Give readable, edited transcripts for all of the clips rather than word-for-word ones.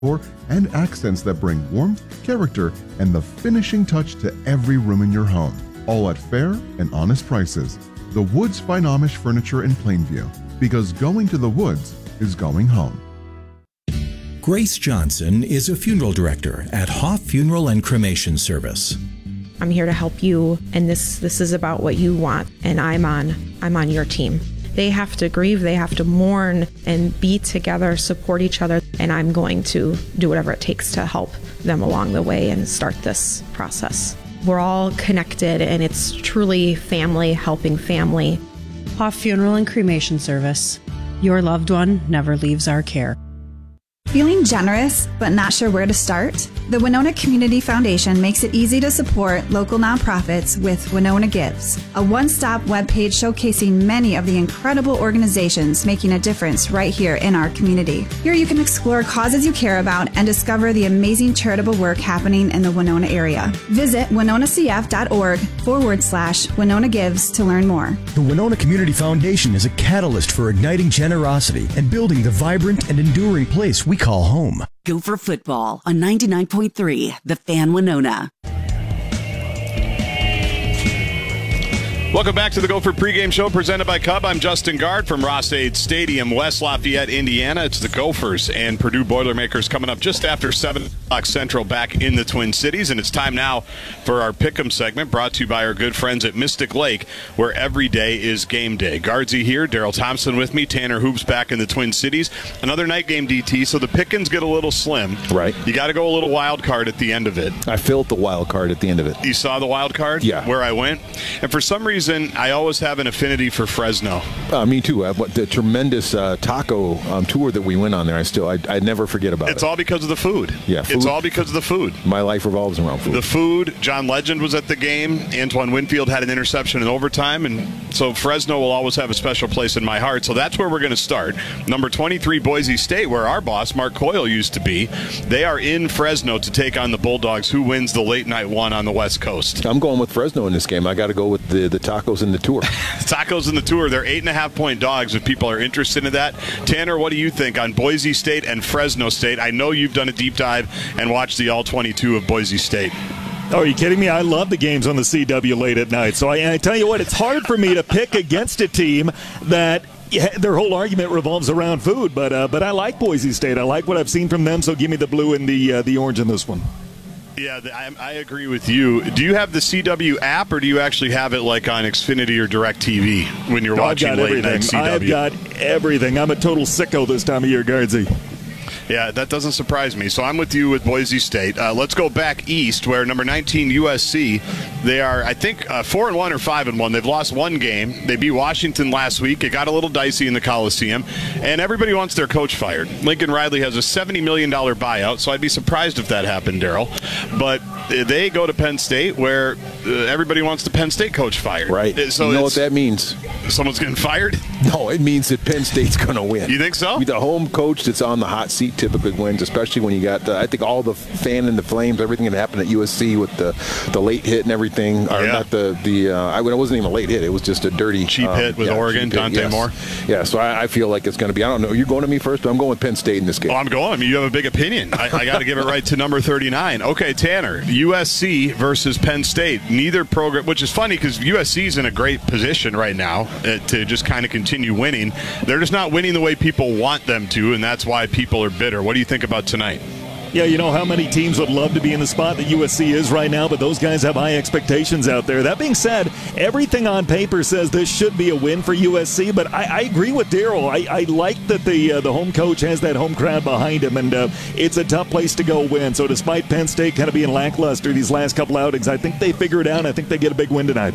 and accents that bring warmth, character, and the finishing touch to every room in your home. All at fair and honest prices. The Woods Fine Amish Furniture in Plainview. Because going to the woods is going home. Grace Johnson is a funeral director at Hoff Funeral and Cremation Service. I'm here to help you, and this is about what you want, and I'm on your team. They have to grieve, they have to mourn and be together, support each other, and I'm going to do whatever it takes to help them along the way and start this process. We're all connected, and it's truly family helping family. Hoff Funeral and Cremation Service. Your loved one never leaves our care. Feeling generous but not sure where to start? The Winona Community Foundation makes it easy to support local nonprofits with Winona Gives, a one-stop webpage showcasing many of the incredible organizations making a difference right here in our community. Here you can explore causes you care about and discover the amazing charitable work happening in the Winona area. Visit winonacf.org/Winona Gives to learn more. The Winona Community Foundation is a catalyst for igniting generosity and building the vibrant and enduring place we call home. Gopher football on 99.3, The Fan Winona. Welcome back to the Gopher pregame show presented by Cub. I'm Justin Gard from Ross-Ade Stadium, West Lafayette, Indiana. It's the Gophers and Purdue Boilermakers coming up just after 7 o'clock Central back in the Twin Cities. And it's time now for our Pick'em segment brought to you by our good friends at Mystic Lake, where every day is game day. Guardsy here, Daryl Thompson with me, Tanner Hoops back in the Twin Cities. Another night game, DT, so the pickings get a little slim. Right. You got to go a little wild card at the end of it. I filled the wild card at the end of it. You saw the wild card? Yeah. Where I went? And for some reason, I always have an affinity for Fresno. Me too. The tremendous taco tour that we went on there, I never forget about it. It's all because of the food. Yeah, food. It's all because of the food. My life revolves around food. The food. John Legend was at the game. Antoine Winfield had an interception in overtime, and so Fresno will always have a special place in my heart. So that's where we're going to start. Number 23, Boise State, where our boss, Mark Coyle, used to be. They are in Fresno to take on the Bulldogs, who wins the late night one on the West Coast. I'm going with Fresno in this game. I got to go with the tacos in the tour. Tacos in the tour. They're 8.5-point dogs if people are interested in that. Tanner, what do you think on Boise State and Fresno State? I know you've done a deep dive and watched the All-22 of Boise State. Oh, are you kidding me? I love the games on the CW late at night. So I tell you what, it's hard for me to pick against a team that their whole argument revolves around food. But I like Boise State. I like what I've seen from them. So give me the blue and the orange in this one. Yeah, I agree with you. Do you have the CW app, or do you actually have it like on Xfinity or DirecTV when you're watching late night CW? I've got everything. I'm a total sicko this time of year, Guardsy. Yeah, that doesn't surprise me. So I'm with you with Boise State. Let's go back east, where number 19 USC, they are, I think, 4-1 or 5-1. They've lost one game. They beat Washington last week. It got a little dicey in the Coliseum, and everybody wants their coach fired. Lincoln Riley has a $70 million buyout, so I'd be surprised if that happened, Daryl. But they go to Penn State, where everybody wants the Penn State coach fired. Right. So you know what that means? Someone's getting fired? No, it means that Penn State's going to win. You think so? The home coach that's on the hot seat typically wins, especially when you got, I think, all the fan and the flames, everything that happened at USC with the late hit and everything. Or not it wasn't even a late hit. It was just a dirty cheap hit with Oregon, Dante Moore. Yeah, so I feel like it's going to be, I don't know, you're going to me first, but I'm going with Penn State in this game. Oh, I'm going. I mean, you have a big opinion. I got to give it right to number 39. Okay, Tanner, USC versus Penn State. Neither program, which is funny because USC's in a great position right now to just kind of continue winning. They're just not winning the way people want them to, and that's why people are bitter. What do you think about tonight? Yeah, you know how many teams would love to be in the spot that USC is right now, but those guys have high expectations out there. That being said, everything on paper says this should be a win for USC, but I agree with Daryl. I like that the home coach has that home crowd behind him, and it's a tough place to go win. So despite Penn State kind of being lackluster these last couple outings, I think they figure it out. I think they get a big win tonight.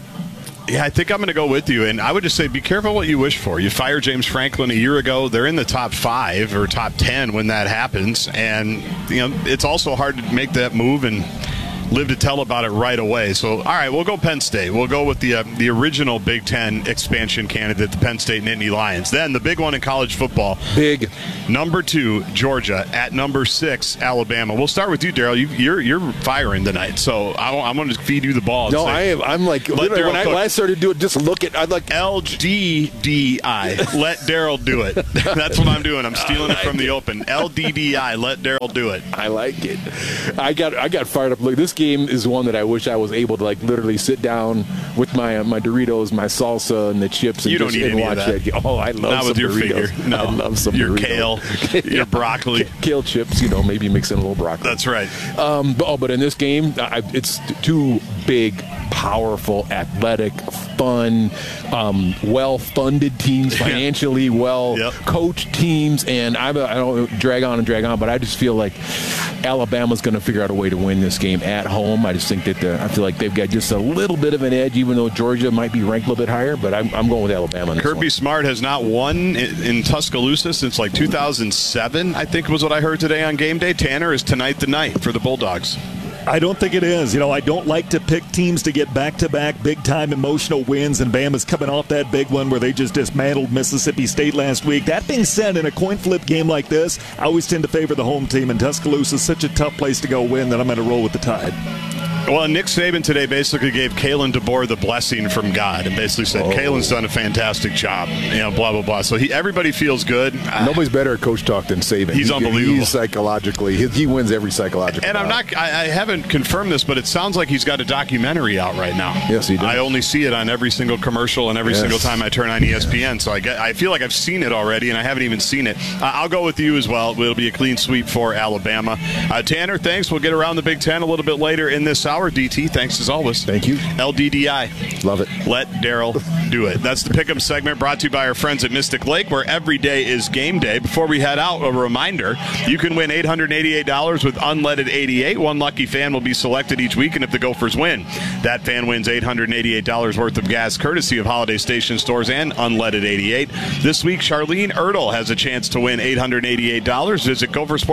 Yeah, I think I'm going to go with you, and I would just say be careful what you wish for. You fired James Franklin a year ago. They're in the top 5 or top 10 when that happens, and it's also hard to make that move and live to tell about it right away. So, all right, we'll go Penn State. We'll go with the original Big Ten expansion candidate, the Penn State Nittany Lions. Then the big one in college football. Big. Number 2, Georgia. At number 6, Alabama. We'll start with you, Daryl. You're firing tonight, so I'm going to feed you the ball. No, I'm like, when I started to do it, just look at, I'd like LDDI. Let Daryl do it. That's what I'm doing. I'm stealing it from the open. LDDI. Let Daryl do it. I like it. I got fired up. Look, this game is one that I wish I was able to like literally sit down with my Doritos, my salsa, and the chips and watch that. Oh, I love Not some with your Doritos. figure. No, I love some your Doritos. kale, your broccoli, kale chips. Maybe mix in a little broccoli. That's right. But in this game, it's two big, powerful, athletic, fun, well-funded teams, financially well-coached teams, and I don't drag on, but I just feel like Alabama's going to figure out a way to win this game at home. I just think that I feel like they've got just a little bit of an edge, even though Georgia might be ranked a little bit higher, but I'm going with Alabama in this Kirby one. Smart has not won in Tuscaloosa since like 2007, I think was what I heard today on game day. Tanner, is tonight the night for the Bulldogs? I don't think it is. I don't like to pick teams to get back-to-back big-time emotional wins, and Bama's coming off that big one where they just dismantled Mississippi State last week. That being said, in a coin flip game like this, I always tend to favor the home team, and Tuscaloosa is such a tough place to go win that I'm going to roll with the Tide. Well, Nick Saban today basically gave Kalen DeBoer the blessing from God and basically said, Kalen's done a fantastic job, blah, blah, blah. So everybody feels good. Nobody's better at coach talk than Saban. He's unbelievable. He's psychologically, he wins every psychological. And I haven't confirmed this, but it sounds like he's got a documentary out right now. Yes, he does. I only see it on every single commercial and every single time I turn on ESPN. So I feel like I've seen it already, and I haven't even seen it. I'll go with you as well. It'll be a clean sweep for Alabama. Tanner, thanks. We'll get around the Big Ten a little bit later in this hour. DT, thanks as always. Thank you. LDDI. Love it. Let Daryl do it. That's the Pick'em segment brought to you by our friends at Mystic Lake, where every day is game day. Before we head out, a reminder, you can win $888 with Unleaded 88. One lucky fan will be selected each week, and if the Gophers win, that fan wins $888 worth of gas, courtesy of Holiday Station Stores and Unleaded 88. This week, Charlene Ertl has a chance to win $888. Visit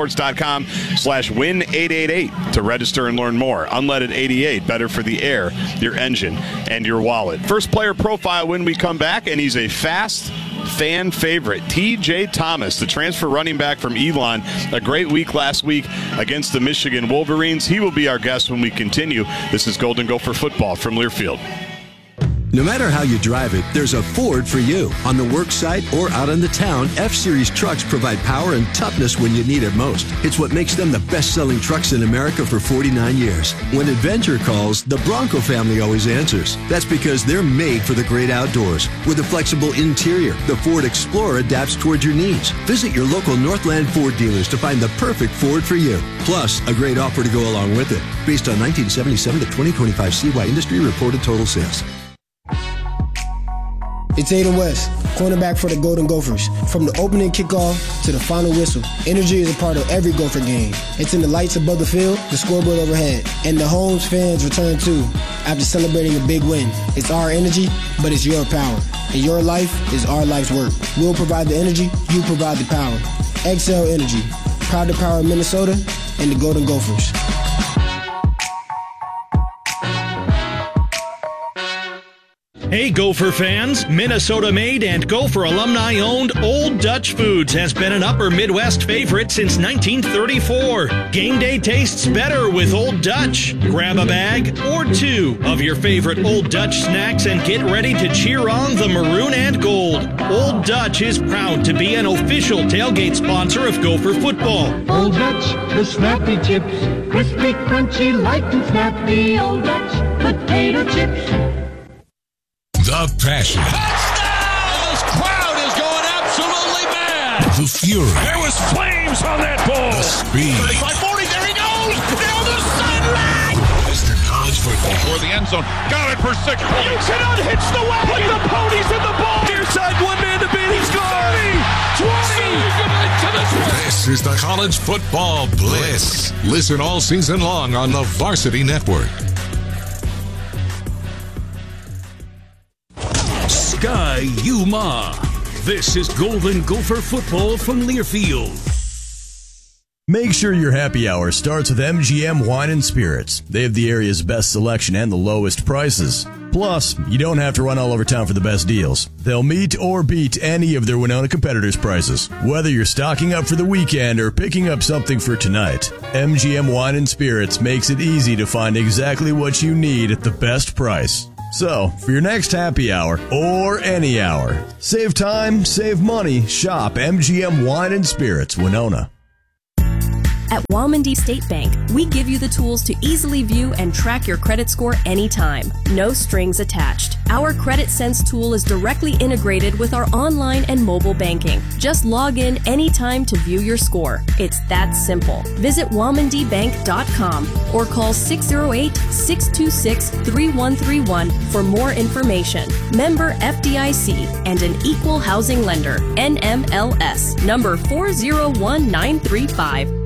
gophersports.com/win888 to register and learn more. Unleaded 88, better for the air, your engine, and your wallet. First player profile when we come back, and he's a fast fan favorite. TJ Thomas, the transfer running back from Elon, a great week last week against the Michigan Wolverines. He will be our guest when we continue. This is Golden Gopher football from Learfield. No matter how you drive it, there's a Ford for you. On the work site or out in the town, F-Series trucks provide power and toughness when you need it most. It's what makes them the best-selling trucks in America for 49 years. When adventure calls, the Bronco family always answers. That's because they're made for the great outdoors. With a flexible interior, the Ford Explorer adapts towards your needs. Visit your local Northland Ford dealers to find the perfect Ford for you. Plus, a great offer to go along with it. Based on 1977 to 2025 CY Industry reported total sales. It's Aiden West, cornerback for the Golden Gophers. From the opening kickoff to the final whistle, energy is a part of every Gopher game. It's in the lights above the field, the scoreboard overhead, and the home fans return too after celebrating a big win. It's our energy, but it's your power. And your life is our life's work. We'll provide the energy, you provide the power. Excel Energy, proud to power Minnesota and the Golden Gophers. Hey Gopher fans, Minnesota-made and Gopher alumni-owned Old Dutch Foods has been an Upper Midwest favorite since 1934. Game day tastes better with Old Dutch. Grab a bag or two of your favorite Old Dutch snacks and get ready to cheer on the maroon and gold. Old Dutch is proud to be an official tailgate sponsor of Gopher football. Old Dutch, the snappy chips, crispy, crunchy, light and snappy. Old Dutch potato chips. The passion. Touchdown! This crowd is going absolutely mad. The fury. There was flames on that ball. The speed. 35-40, there he goes! Down the sideline! Mr. College Football. For the end zone. Got it for 6 points. You cannot hitch the wagon. Put the ponies in the ball. Near side, one man to beat. He's gone. 20. This is the College Football Blitz. Listen all season long on the Varsity Network. Sky Yuma. This is Golden Gopher football from Learfield. Make sure your happy hour starts with MGM Wine and Spirits. They have the area's best selection and the lowest prices. Plus, you don't have to run all over town for the best deals. They'll meet or beat any of their Winona competitors' prices. Whether you're stocking up for the weekend or picking up something for tonight, MGM Wine and Spirits makes it easy to find exactly what you need at the best price. So, for your next happy hour, or any hour, save time, save money, shop MGM Wine and Spirits, Winona. At Walmondie State Bank, we give you the tools to easily view and track your credit score anytime. No strings attached. Our Credit Sense tool is directly integrated with our online and mobile banking. Just log in anytime to view your score. It's that simple. Visit WalmondieBank.com or call 608-626-3131 for more information. Member FDIC and an equal housing lender. NMLS number 401935.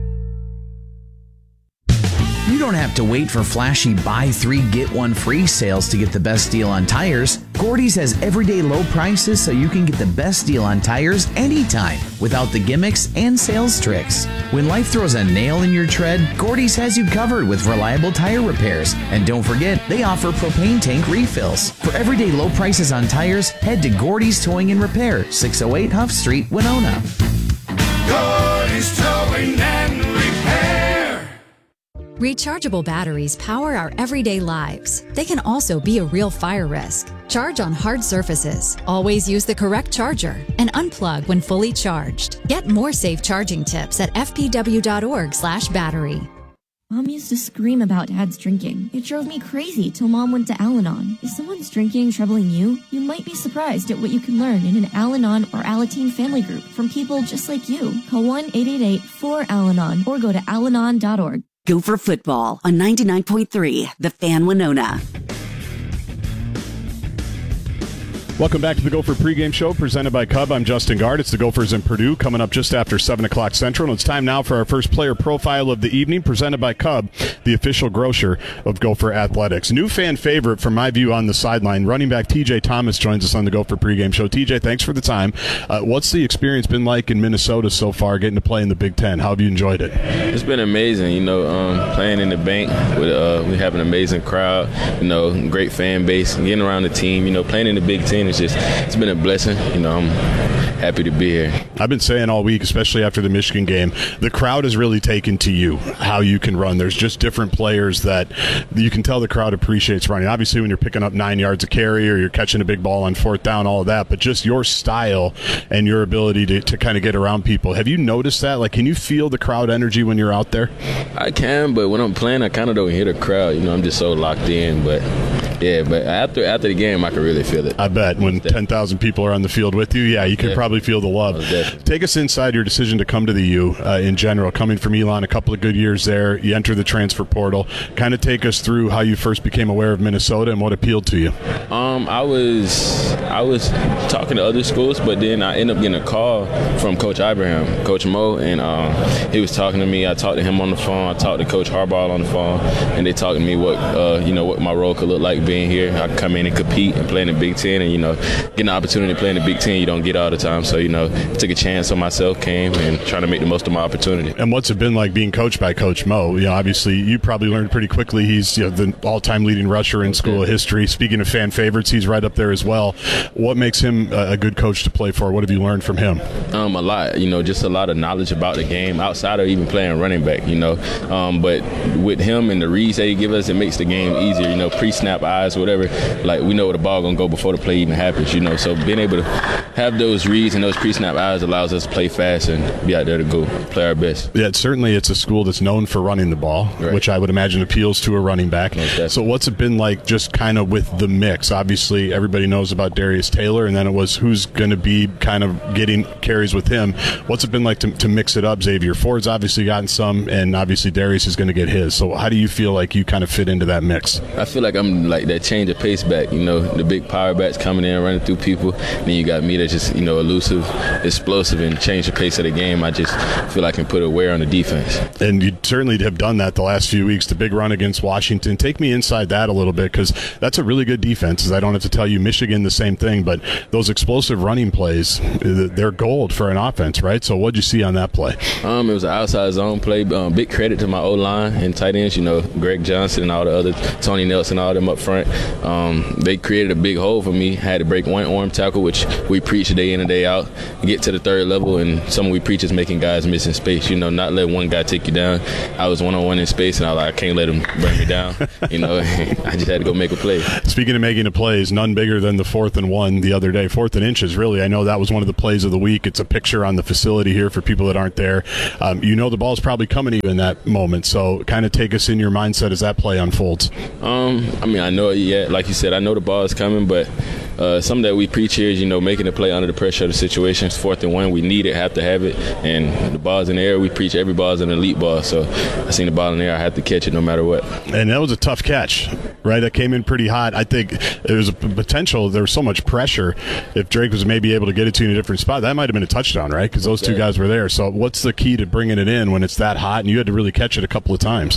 You don't have to wait for flashy buy 3 get 1 free sales to get the best deal on tires. Gordy's has everyday low prices so you can get the best deal on tires anytime without the gimmicks and sales tricks. When life throws a nail in your tread, Gordy's has you covered with reliable tire repairs. And don't forget, they offer propane tank refills. For everyday low prices on tires, head to Gordy's Towing and Repair, 608 Huff Street, Winona. Gordy's Towing and Repair. Rechargeable batteries power our everyday lives. They can also be a real fire risk. Charge on hard surfaces. Always use the correct charger and unplug when fully charged. Get more safe charging tips at fpw.org/battery. Mom used to scream about Dad's drinking. It drove me crazy till Mom went to Al-Anon. If someone's drinking troubling you, you might be surprised at what you can learn in an Al-Anon or Alateen family group from people just like you. Call 1-888-4-ALANON or go to alanon.org. Gopher football on 99.3, The Fan, Winona. Welcome back to the Gopher pregame show presented by Cub. I'm Justin Gard. It's the Gophers in Purdue coming up just after 7 o'clock Central. And it's time now for our first player profile of the evening presented by Cub, the official grocer of Gopher Athletics. New fan favorite from my view on the sideline, running back TJ Thomas joins us on the Gopher pregame show. TJ, thanks for the time. What's the experience been like in Minnesota so far, getting to play in the Big Ten? How have you enjoyed it? It's been amazing. Playing in the bank, we have an amazing crowd, great fan base, getting around the team, playing in the Big Ten. It's been a blessing. I'm happy to be here. I've been saying all week, especially after the Michigan game, the crowd has really taken to you, how you can run. There's just different players that you can tell the crowd appreciates running. Obviously, when you're picking up 9 yards of carry or you're catching a big ball on 4th down, all of that, but just your style and your ability to kind of get around people. Have you noticed that? Like, can you feel the crowd energy when you're out there? I can, but when I'm playing, I kind of don't hear the crowd. I'm just so locked in, but after the game, I can really feel it. I bet when 10,000 people are on the field with you, you can probably feel the love. Take us inside your decision to come to the U in general. Coming from Elon, a couple of good years there, you enter the transfer portal. Kind of take us through how you first became aware of Minnesota and what appealed to you. I was talking to other schools, but then I ended up getting a call from Coach Ibrahim, Coach Mo, and he was talking to me. I talked to him on the phone. I talked to Coach Harbaugh on the phone, and they talked to me what my role could look like being here. I could come in and compete and play in the Big Ten, and getting the opportunity to play in the Big Ten you don't get all the time. So took a chance on myself, came and trying to make the most of my opportunity. And what's it been like being coached by Coach Mo? Obviously you probably learned pretty quickly he's the all-time leading rusher in school history. Speaking of fan favorites, he's right up there as well. What makes him a good coach to play for? What have you learned from him? A lot, just a lot of knowledge about the game outside of even playing running back, but with him and the reads that he gives us, it makes the game easier, pre-snap eyes, whatever. Like, we know where the ball going to go before the play even happens, so being able to have those reads and those pre-snap eyes allows us to play fast and be out there to go play our best. Yeah, certainly it's a school that's known for running the ball, right, which I would imagine appeals to a running back. So what's it been like just kind of with the mix? Obviously, everybody knows about Darius Taylor, and then it was who's going to be kind of getting carries with him. What's it been like to mix it up, Xavier? Ford's obviously gotten some, and obviously Darius is going to get his. So how do you feel like you kind of fit into that mix? I feel like I'm like that change of pace back. You know, the big power backs coming in, running through people. Then you got me that's just, you know, elusive, explosive, and change the pace of the game. I just feel I can put a wear on the defense. And you certainly have done that the last few weeks. The big run against Washington. Take me inside that a little bit, because that's a really good defense. I don't have to tell you Michigan the same thing, but those explosive running plays, they're gold for an offense, right? So what'd you see on that play? It was an outside zone play. Big credit to my O-line and tight ends, you know, Greg Johnson and all the other, Tony Nelson, all them up front. They created a big hole for me. Had to break one arm tackle, which we preach day in and day out. Get to the third level, and something we preach is making guys miss in space. You know, not let one guy take you down. I was one-on-one in space, and I was like, I can't let him bring me down. You know, I just had to go make a play. Speaking of making a plays, none bigger than the 4th and 1 the other day. 4th and inches, really. I know that was one of the plays of the week. It's a picture on the facility here for people that aren't there. You know the ball's probably coming to you in that moment, so kind of take us in your mindset as that play unfolds. I mean, I know it yet. Like you said, I know the ball is coming, but something that we preach here is, you know, making a play under the pressure of the situation. It's 4th and 1. We need it, have to have it. And the ball's in the air. We preach every ball's an elite ball. So I seen the ball in the air. I had to catch it no matter what. And that was a tough catch, right? That came in pretty hot. I think there was a potential. There was so much pressure. If Drake was maybe able to get it to you in a different spot, that might have been a touchdown, right? Because those two guys were there. So what's the key to bringing it in when it's that hot and you had to really catch it a couple of times?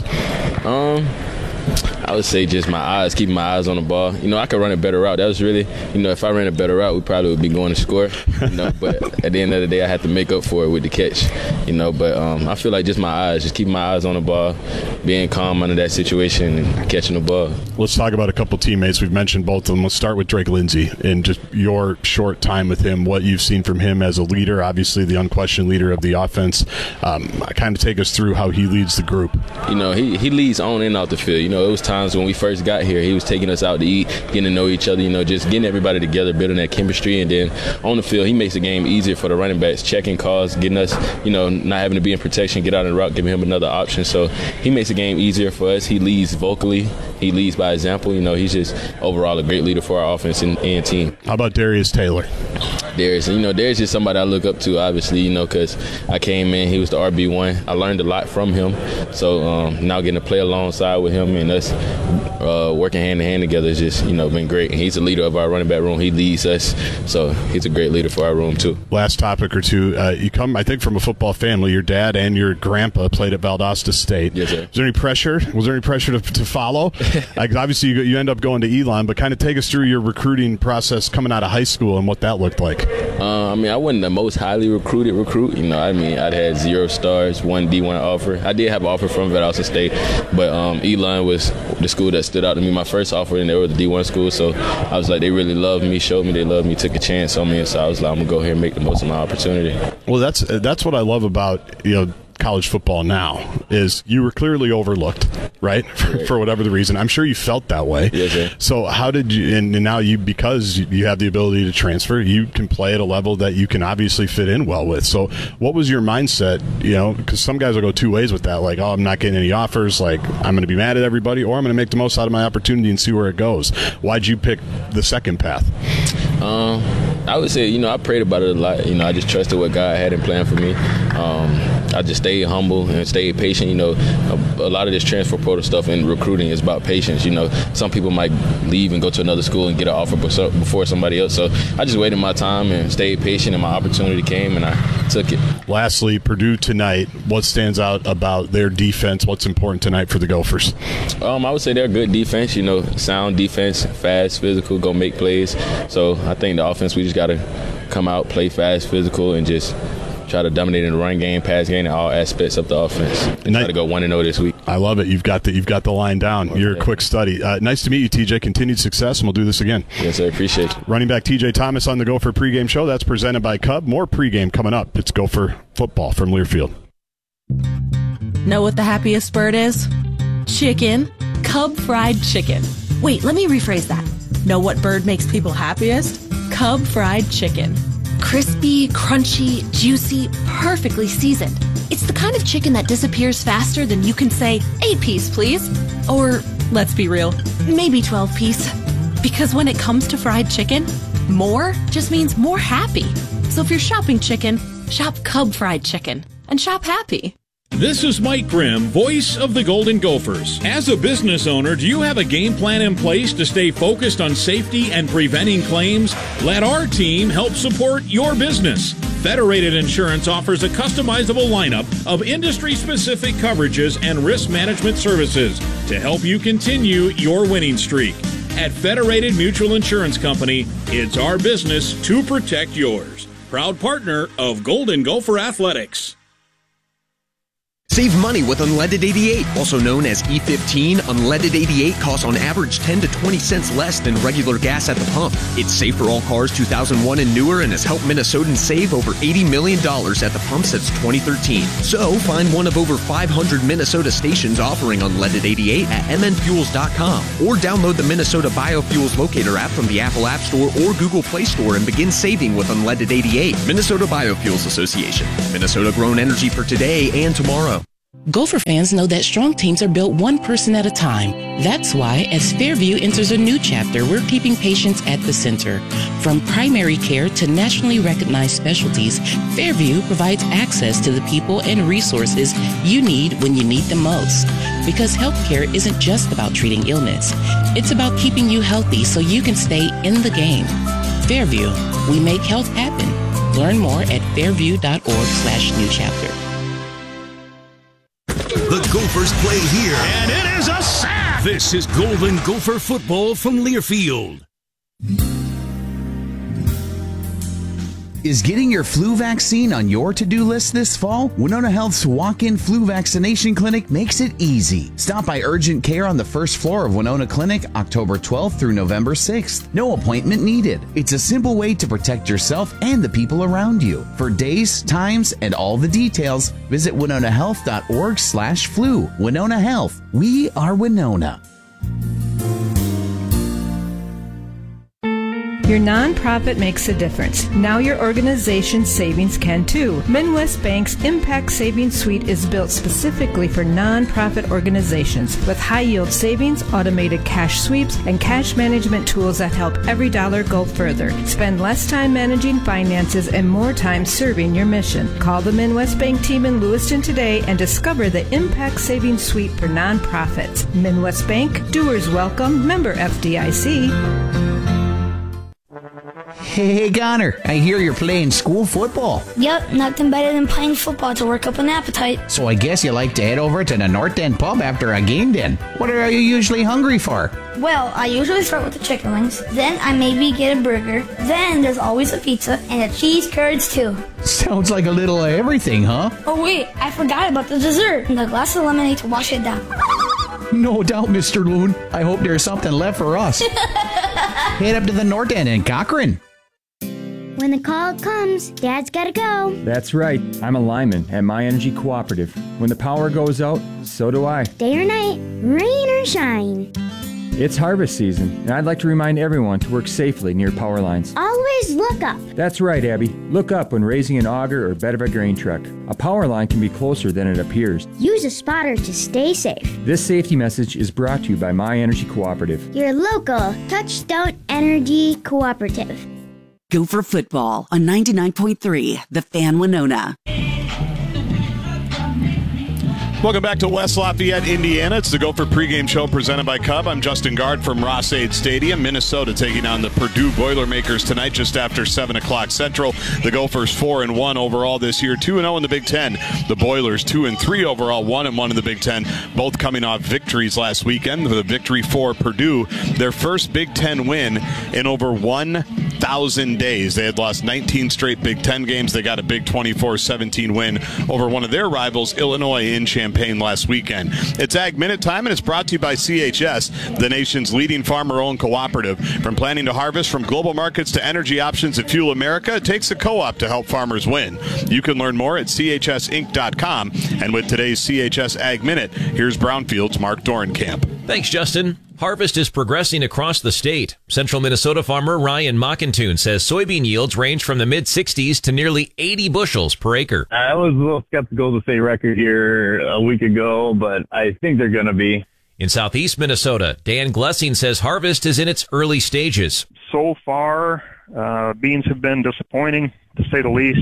I would say just my eyes, keeping my eyes on the ball. You know, I could run a better route. That was really, you know, if I ran a better route, we probably would be going to score. You know, but at the end of the day, I had to make up for it with the catch. You know, but I feel like just my eyes, just keeping my eyes on the ball, being calm under that situation and catching the ball. Let's talk about a couple teammates. We've mentioned both of them. Let's start with Drake Lindsey and just your short time with him, what you've seen from him as a leader, obviously the unquestioned leader of the offense. Kind of take us through how he leads the group. You know, he leads on and off the field. You know, it was times when we first got here, he was taking us out to eat, getting to know each other, you know, just getting everybody together, building that chemistry. And then on the field, he makes the game easier for the running backs, checking calls, getting us, you know, not having to be in protection, get out in the route, giving him another option. So he makes the game easier for us. He leads vocally. He leads by example. You know, he's just overall a great leader for our offense and team. How about Darius Taylor? Darius is just somebody I look up to, obviously, you know, because I came in, he was the RB1. I learned a lot from him. So now getting to play alongside with him and us working hand in hand together has just, you know, been great. And he's the leader of our running back room. He leads us. So he's a great leader for our room, too. Last topic or two. You come, I think, from a football family. Your dad and your grandpa played at Valdosta State. Yes, sir. Was there any pressure? Was there any pressure to follow? Like, obviously, you end up going to Elon, but kind of take us through your recruiting process coming out of high school and what that looked like. I mean, I wasn't the most highly recruited recruit. You know, I mean, I'd had 0 stars, 1 D1 offer. I did have an offer from Valdosta State, but Elon was the school that stood out to me. My first offer, and they were the D1 school, so I was like, they really loved me, showed me they loved me, took a chance on me, and so I was like, I'm going to go here and make the most of my opportunity. Well, that's what I love about, you know, college football now is you were clearly overlooked, right? For whatever the reason. I'm sure you felt that way. Yes, sir. So how did you, and now you, because you have the ability to transfer, you can play at a level that you can obviously fit in well with. So what was your mindset, you know, because some guys will go two ways with that, like, oh, I'm not getting any offers, like, I'm going to be mad at everybody, or I'm going to make the most out of my opportunity and see where it goes. Why'd you pick the second path? I would say, you know, I prayed about it a lot. You know, I just trusted what God had in plan for me. I just stayed humble and stayed patient. You know, a lot of this transfer portal stuff in recruiting is about patience. You know, some people might leave and go to another school and get an offer before somebody else. So I just waited my time and stayed patient, and my opportunity came, and I took it. Lastly, Purdue tonight, what stands out about their defense? What's important tonight for the Gophers? I would say they're good defense, you know, sound defense, fast, physical, go make plays. So I think the offense, we just got to come out, play fast, physical, and just try to dominate in the run game, pass game, and all aspects of the offense. And try to go 1-0 this week. I love it. You've got the line down. Okay. You're a quick study. Nice to meet you, TJ. Continued success, and we'll do this again. Yes, sir. Appreciate you. Running back TJ Thomas on the Gopher pregame show. That's presented by Cub. More pregame coming up. It's Gopher football from Learfield. Know what the happiest bird is? Chicken. Cub fried chicken. Wait, let me rephrase that. Know what bird makes people happiest? Cub fried chicken. Crispy, crunchy, juicy, perfectly seasoned. It's the kind of chicken that disappears faster than you can say, 8-piece, please. Or, let's be real, maybe 12-piece. Because when it comes to fried chicken, more just means more happy. So if you're shopping chicken, shop Cub fried chicken and shop happy. This is Mike Grimm, voice of the Golden Gophers. As a business owner, do you have a game plan in place to stay focused on safety and preventing claims? Let our team help support your business. Federated Insurance offers a customizable lineup of industry-specific coverages and risk management services to help you continue your winning streak. At Federated Mutual Insurance Company, it's our business to protect yours. Proud partner of Golden Gopher Athletics. Save money with Unleaded 88, also known as E15. Unleaded 88 costs on average 10 to 20 cents less than regular gas at the pump. It's safe for all cars 2001 and newer and has helped Minnesotans save over $80 million at the pump since 2013. So find one of over 500 Minnesota stations offering Unleaded 88 at mnfuels.com or download the Minnesota Biofuels Locator app from the Apple App Store or Google Play Store and begin saving with Unleaded 88. Minnesota Biofuels Association. Minnesota-grown energy for today and tomorrow. Gopher fans know that strong teams are built one person at a time. That's why, as Fairview enters a new chapter, we're keeping patients at the center. From primary care to nationally recognized specialties, Fairview provides access to the people and resources you need when you need them most. Because healthcare isn't just about treating illness. It's about keeping you healthy so you can stay in the game. Fairview, we make health happen. Learn more at fairview.org/new chapter. The Gophers play here. And it is a sack! This is Golden Gopher football from Learfield. Is getting your flu vaccine on your to-do list this fall? Winona Health's walk-in flu vaccination clinic makes it easy. Stop by urgent care on the first floor of Winona Clinic, October 12th through November 6th. No appointment needed. It's a simple way to protect yourself and the people around you. For days, times, and all the details, visit winonahealth.org/flu. Winona Health. We are Winona. Your nonprofit makes a difference. Now your organization's savings can too. Midwest Bank's Impact Savings Suite is built specifically for nonprofit organizations with high-yield savings, automated cash sweeps, and cash management tools that help every dollar go further. Spend less time managing finances and more time serving your mission. Call the Midwest Bank team in Lewiston today and discover the Impact Savings Suite for nonprofits. Midwest Bank, doers welcome, member FDIC. Hey, Connor, I hear you're playing school football. Yep, nothing better than playing football to work up an appetite. So I guess you like to head over to the North End pub after a game then. What are you usually hungry for? Well, I usually start with the chicken wings, then I maybe get a burger, then there's always a pizza, and a cheese curds too. Sounds like a little of everything, huh? Oh wait, I forgot about the dessert and the glass of lemonade to wash it down. No doubt, Mr. Loon. I hope there's something left for us. Head up to the North End in Cochrane. When the call comes, Dad's gotta go. That's right. I'm a lineman at My Energy Cooperative. When the power goes out, so do I. Day or night, rain or shine. It's harvest season, and I'd like to remind everyone to work safely near power lines. Always look up. That's right, Abby. Look up when raising an auger or bed of a grain truck. A power line can be closer than it appears. Use a spotter to stay safe. This safety message is brought to you by My Energy Cooperative. Your local Touchstone Energy Cooperative. Gopher football on 99.3, The Fan Winona. Welcome back to West Lafayette, Indiana. It's the Gopher pregame show presented by Cub. I'm Justin Guard from Ross-Ade Stadium. Minnesota taking on the Purdue Boilermakers tonight just after 7 o'clock Central. The Gophers 4-1 overall this year, 2-0 in the Big Ten. The Boilers 2-3 overall, 1-1 in the Big Ten, both coming off victories last weekend. The victory for Purdue, their first Big Ten win in over 1,000 days. They had lost 19 straight Big Ten games. They got a big 24-17 win over one of their rivals, Illinois, in Champaign last weekend. It's Ag Minute time, and it's brought to you by CHS, the nation's leading farmer-owned cooperative. From planting to harvest, from global markets to energy options that fuel America, it takes a co-op to help farmers win. You can learn more at chsinc.com. And with today's CHS Ag Minute, here's Brownfield's Mark Dorenkamp. Thanks, Justin. Harvest is progressing across the state. Central Minnesota farmer Ryan Mockentune says soybean yields range from the mid-60s to nearly 80 bushels per acre. I was a little skeptical to say record here a week ago, but I think they're going to be. In southeast Minnesota, Dan Glessing says harvest is in its early stages. So far, beans have been disappointing, to say the least.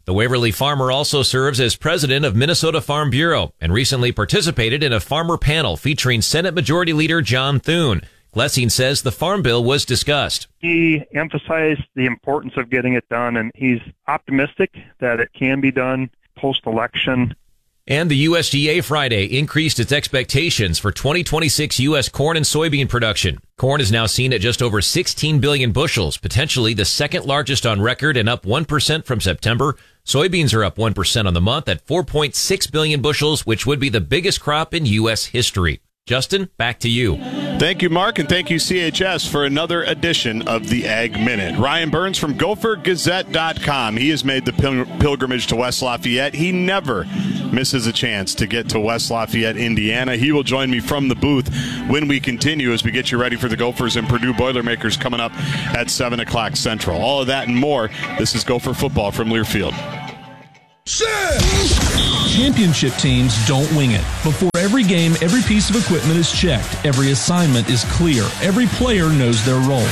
The Waverly farmer also serves as president of Minnesota Farm Bureau and recently participated in a farmer panel featuring Senate Majority Leader John Thune. Glessing says the Farm Bill was discussed. He emphasized the importance of getting it done, and he's optimistic that it can be done post-election. And the USDA Friday increased its expectations for 2026 U.S. corn and soybean production. Corn is now seen at just over 16 billion bushels, potentially the second largest on record and up 1% from September. Soybeans are up 1% on the month at 4.6 billion bushels, which would be the biggest crop in U.S. history. Justin, back to you. Thank you, Mark, and thank you, CHS, for another edition of the Ag Minute. Ryan Burns from GopherGazette.com. He has made the pilgrimage to West Lafayette. He never misses a chance to get to West Lafayette, Indiana. He will join me from the booth when we continue as we get you ready for the Gophers and Purdue Boilermakers coming up at 7 o'clock Central. All of that and more. This is Gopher Football from Learfield. Championship teams don't wing it. Before every game, every piece of equipment is checked. Every assignment is clear. Every player knows their role.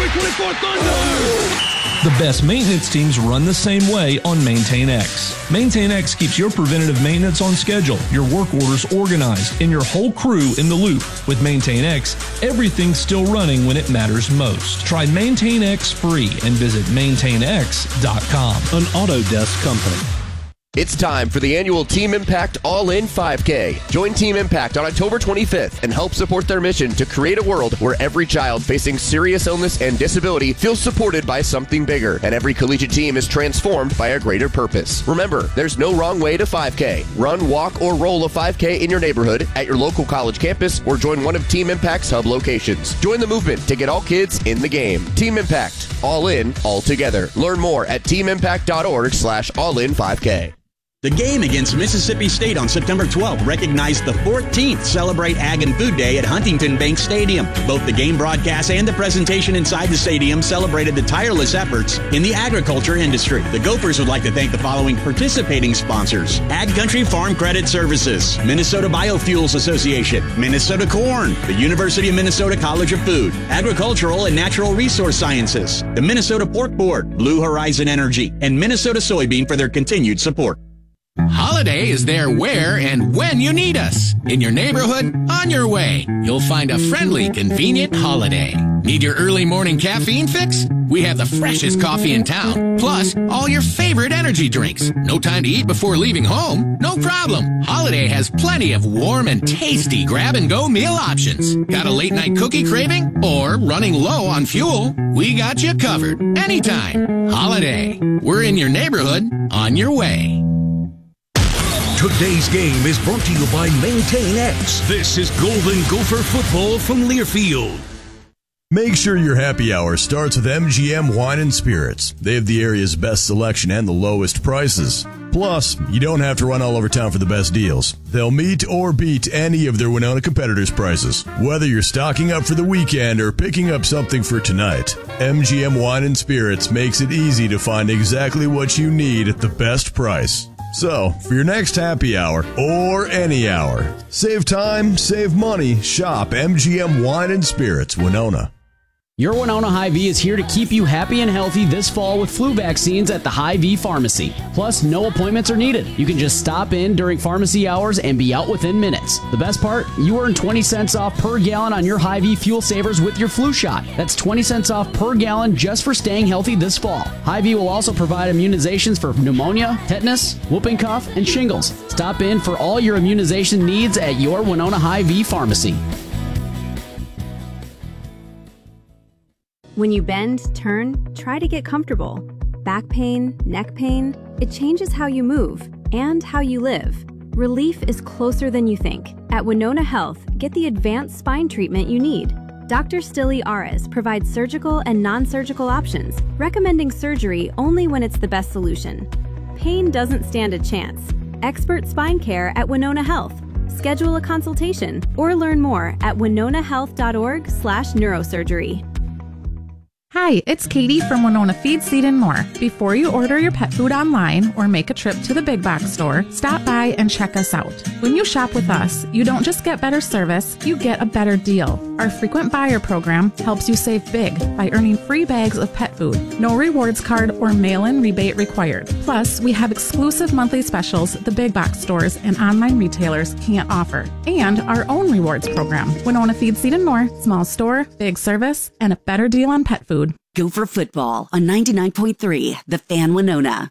The best maintenance teams run the same way on MaintainX. MaintainX keeps your preventative maintenance on schedule, your work orders organized, and your whole crew in the loop. With MaintainX, everything's still running when it matters most. Try MaintainX free and visit MaintainX.com. An Autodesk company. It's time for the annual Team Impact All-In 5K. Join Team Impact on October 25th and help support their mission to create a world where every child facing serious illness and disability feels supported by something bigger, and every collegiate team is transformed by a greater purpose. Remember, there's no wrong way to 5K. Run, walk, or roll a 5K in your neighborhood, at your local college campus, or join one of Team Impact's hub locations. Join the movement to get all kids in the game. Team Impact. All in, all together. Learn more at teamimpact.org/all-in5K. The game against Mississippi State on September 12th recognized the 14th Celebrate Ag and Food Day at Huntington Bank Stadium. Both the game broadcast and the presentation inside the stadium celebrated the tireless efforts in the agriculture industry. The Gophers would like to thank the following participating sponsors: Ag Country Farm Credit Services, Minnesota Biofuels Association, Minnesota Corn, the University of Minnesota College of Food, Agricultural and Natural Resource Sciences, the Minnesota Pork Board, Blue Horizon Energy, and Minnesota Soybean for their continued support. Holiday is there where and when you need us. In your neighborhood, on your way. You'll find a friendly, convenient Holiday. Need your early morning caffeine fix? We have the freshest coffee in town, plus all your favorite energy drinks. No time to eat before leaving home? No problem. Holiday has plenty of warm and tasty grab-and-go meal options. Got a late-night cookie craving? Or running low on fuel? We got you covered. Anytime. Holiday. We're in your neighborhood, on your way. Today's game is brought to you by MaintainX. This is Golden Gopher Football from Learfield. Make sure your happy hour starts with MGM Wine and Spirits. They have the area's best selection and the lowest prices. Plus, you don't have to run all over town for the best deals. They'll meet or beat any of their Winona competitors' prices. Whether you're stocking up for the weekend or picking up something for tonight, MGM Wine and Spirits makes it easy to find exactly what you need at the best price. So, for your next happy hour, or any hour, save time, save money, shop MGM Wine and Spirits, Winona. Your Winona Hy-Vee is here to keep you happy and healthy this fall with flu vaccines at the Hy-Vee Pharmacy. Plus, no appointments are needed. You can just stop in during pharmacy hours and be out within minutes. The best part? You earn 20 cents off per gallon on your Hy-Vee fuel savers with your flu shot. That's 20 cents off per gallon just for staying healthy this fall. Hy-Vee will also provide immunizations for pneumonia, tetanus, whooping cough, and shingles. Stop in for all your immunization needs at your Winona Hy-Vee Pharmacy. When you bend, turn, try to get comfortable. Back pain, neck pain, it changes how you move and how you live. Relief is closer than you think. At Winona Health, get the advanced spine treatment you need. Dr. Stilly Ares provides surgical and non-surgical options, recommending surgery only when it's the best solution. Pain doesn't stand a chance. Expert spine care at Winona Health. Schedule a consultation or learn more at winonahealth.org/neurosurgery. Hi, it's Katie from Winona Feed, Seed, and More. Before you order your pet food online or make a trip to the big box store, stop by and check us out. When you shop with us, you don't just get better service, you get a better deal. Our frequent buyer program helps you save big by earning free bags of pet food. No rewards card or mail-in rebate required. Plus, we have exclusive monthly specials the big box stores and online retailers can't offer. And our own rewards program. Winona Feed, Seed, and More. Small store, big service, and a better deal on pet food. Gopher Football on 99.3, The Fan Winona.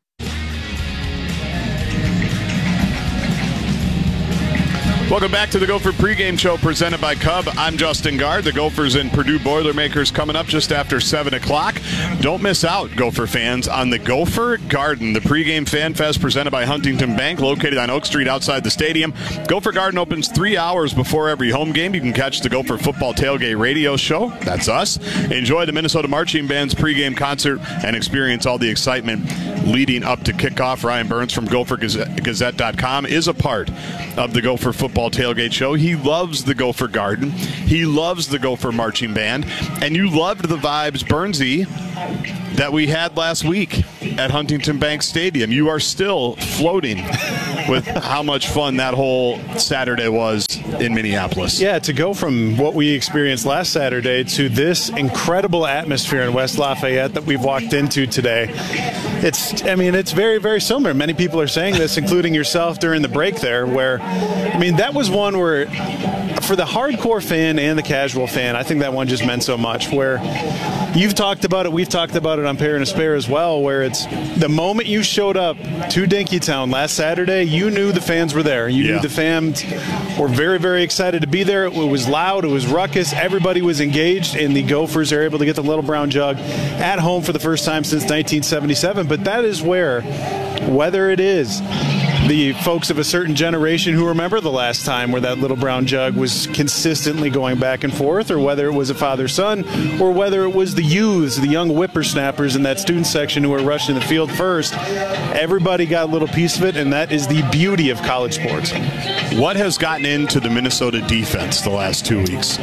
Welcome back to the Gopher pregame show presented by Cub. I'm Justin Gard. The Gophers and Purdue Boilermakers coming up just after 7 o'clock. Don't miss out, Gopher fans, on the Gopher Garden, the pregame fan fest presented by Huntington Bank, located on Oak Street outside the stadium. Gopher Garden opens 3 hours before every home game. You can catch the Gopher Football Tailgate radio show. That's us. Enjoy the Minnesota Marching Band's pregame concert and experience all the excitement leading up to kickoff. Ryan Burns from GopherGazette.com is a part of the Gopher Football Tailgate show. He loves the Gopher Garden. He loves the Gopher Marching Band. And you loved the vibes, Burnsy, that we had last week at Huntington Bank Stadium. You are still floating with how much fun that whole Saturday was in Minneapolis. Yeah, to go from what we experienced last Saturday to this incredible atmosphere in West Lafayette that we've walked into today, it's very, very similar. Many people are saying this, including yourself during the break there, where, that was one where, for the hardcore fan and the casual fan, I think that one just meant so much, where you've talked about it, we've talked about it on Pair and a Spare as well, where it's the moment you showed up to Dinkytown last Saturday, you knew the fans were there. You knew the fans were very, very excited to be there. It was loud. It was ruckus. Everybody was engaged, and the Gophers are able to get the Little Brown Jug at home for the first time since 1977. But that is where, whether it is the folks of a certain generation who remember the last time where that Little Brown Jug was consistently going back and forth, or whether it was a father-son, or whether it was the youths, the young whippersnappers in that student section who were rushing the field first, everybody got a little piece of it, and that is the beauty of college sports. What has gotten into the Minnesota defense the last 2 weeks?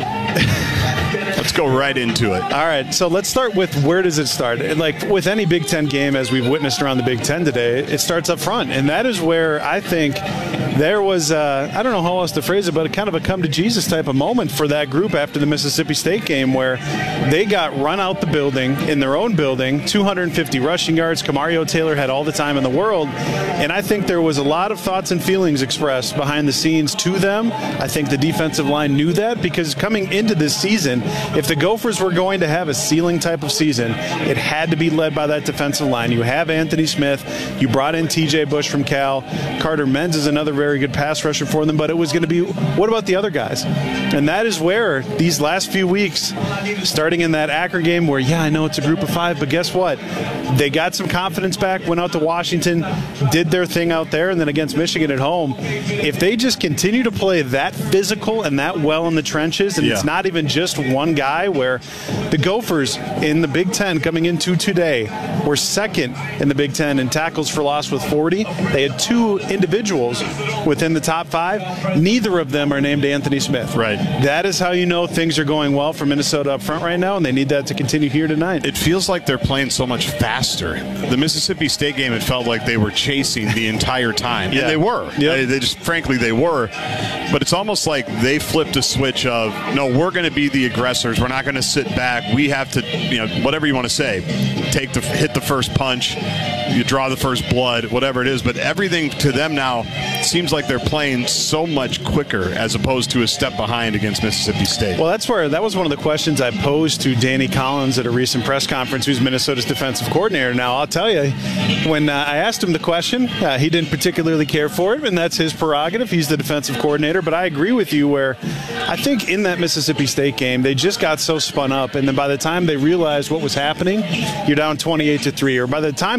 Let's go right into it. All right, so let's start with where does it start? Like with any Big Ten game, as we've witnessed around the Big Ten today, it starts up front, and that is where I think there was, I don't know how else to phrase it, but kind of a come-to-Jesus type of moment for that group after the Mississippi State game, where they got run out the building, in their own building, 250 rushing yards. Kamario Taylor had all the time in the world, and I think there was a lot of thoughts and feelings expressed behind the scenes to them. I think the defensive line knew that, because coming into this season, if the Gophers were going to have a ceiling type of season, it had to be led by that defensive line. You have Anthony Smith. You brought in TJ Bush from Cal. Carter Menz is another very good pass rusher for them, but it was going to be, what about the other guys? And that is where these last few weeks, starting in that Akron game where, I know it's a group of 5, but guess what? They got some confidence back, went out to Washington, did their thing out there, and then against Michigan at home. If they just continue to play that physical and that well in the trenches, and it's not even just one guy, where the Gophers in the Big Ten coming into today were second in the Big Ten in tackles for loss with 40. They had 2 individuals within the top 5. Neither of them are named Anthony Smith. Right. That is how you know things are going well for Minnesota up front right now, and they need that to continue here tonight. It feels like they're playing so much faster. The Mississippi State game, it felt like they were chasing the entire time. And they were. Yep. They just, frankly, they were. But it's almost like they flipped a switch of, no, we're going to be the aggressors. We're not going to sit back. We have to, whatever you want to say, hit the first punch, you draw the first blood, whatever it is. But everything to them now seems like they're playing so much quicker as opposed to a step behind against Mississippi State. Well, that was one of the questions I posed to Danny Collins at a recent press conference, who's Minnesota's defensive coordinator. Now, I'll tell you, when I asked him the question, he didn't particularly care for it, and that's his prerogative. He's the defensive coordinator. But I agree with you where I think in that Mississippi State game, they just got so spun up, and then by the time they realized what was happening, you're down 28-3, or by the time the offense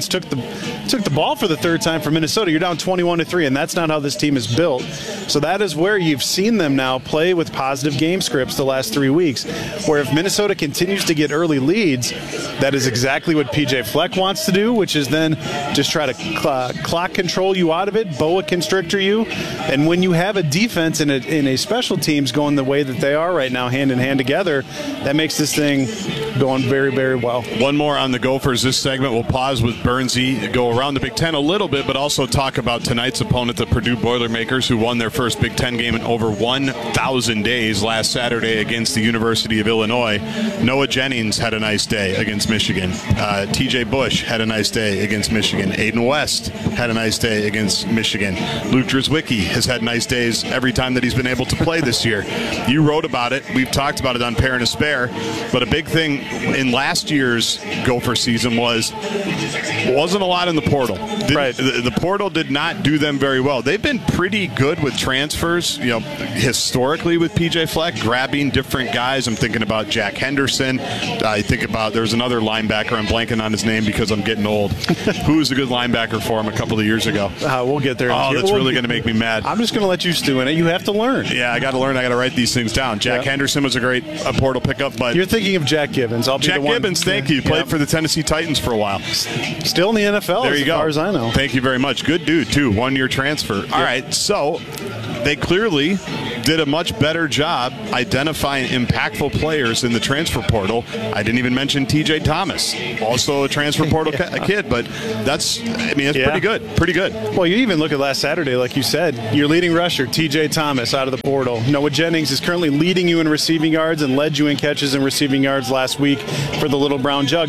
defense took the ball for the third time for Minnesota. You're down 21-3, and that's not how this team is built. So that is where you've seen them now play with positive game scripts the last 3 weeks, where if Minnesota continues to get early leads, that is exactly what PJ Fleck wants to do, which is then just try to clock control you out of it, boa constrictor you. And when you have a defense in a special teams going the way that they are right now, hand in hand together, that makes this thing going very, very well. One more on the Gophers. This segment will pause with Bernsey, go around the Big Ten a little bit, but also talk about tonight's opponent, the Purdue Boilermakers, who won their first Big Ten game in over 1,000 days last Saturday against the University of Illinois. Noah Jennings had a nice day against Michigan. TJ Bush had a nice day against Michigan. Aiden West had a nice day against Michigan. Luke Drzwicki has had nice days every time that he's been able to play this year. You wrote about it. We've talked about it on Pair and a Spare. But a big thing in last year's Gopher season wasn't a lot in the portal. The portal did not do them very well. They've been pretty good with transfers, historically with PJ Fleck, grabbing different guys. I'm thinking about Jack Henderson. I think about there's another linebacker. I'm blanking on his name because I'm getting old. Who was a good linebacker for him a couple of years ago? We'll get there. Oh, that's really going to make me mad. I'm just going to let you stew in it. You have to learn. Yeah, I got to learn. I got to write these things down. Jack Henderson was a great portal pickup, but you're thinking of Jack Gibbons. Jack Gibbons, thank you. Played for the Tennessee Titans for a while. Still in the NFL, there you go. As far as I know. Thank you very much. Good dude, too. 1-year transfer. All right, so they clearly did a much better job identifying impactful players in the transfer portal. I didn't even mention TJ Thomas, also a transfer portal kid, but that's pretty good. Pretty good. Well, you even look at last Saturday, like you said, your leading rusher, TJ Thomas, out of the portal. Noah Jennings is currently leading you in receiving yards and led you in catches and receiving yards last week for the Little Brown Jug.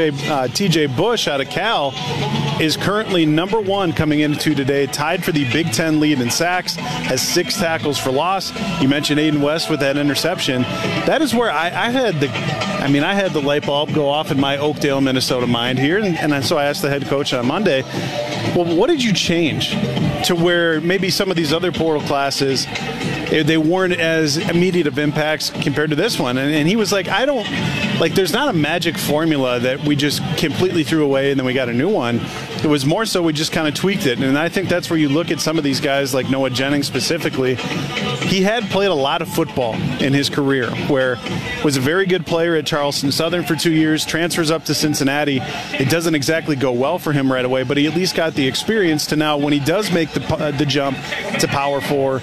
TJ Bush out of Cal is currently number 1 coming into today, tied for the Big Ten lead in sacks, has 6 tackles for loss. You mentioned Aiden West with that interception. That is where I had the light bulb go off in my Oakdale, Minnesota mind here, and so I asked the head coach on Monday, well, what did you change to where maybe some of these other portal classes, they weren't as immediate of impacts compared to this one? And he was like, there's not a magic formula that we just completely threw away and then we got a new one. It was more so we just kind of tweaked it. And I think that's where you look at some of these guys like Noah Jennings specifically. He had played a lot of football in his career, where was a very good player at Charleston Southern for 2 years, transfers up to Cincinnati. It doesn't exactly go well for him right away, but he at least got the experience to now when he does make the jump to Power 4,